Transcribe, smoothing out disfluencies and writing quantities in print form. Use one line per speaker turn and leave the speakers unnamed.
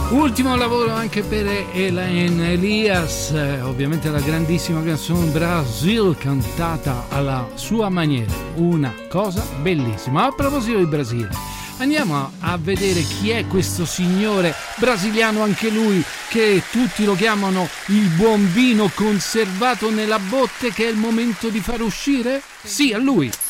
Ultimo lavoro anche per Elaine Elias, ovviamente la grandissima canzone Brasil cantata alla sua maniera, una cosa bellissima. A proposito di Brasile, andiamo a vedere chi è questo signore brasiliano, anche lui, che tutti lo chiamano il buon vino conservato nella botte che è il momento di far uscire? Sì, a lui!